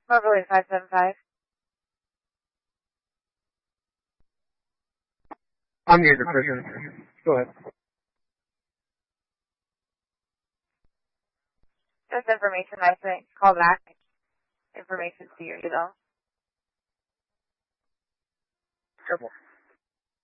Overland 575. I'm near the prison. Go ahead. Just information, I think. Call back. Information to your email. Careful.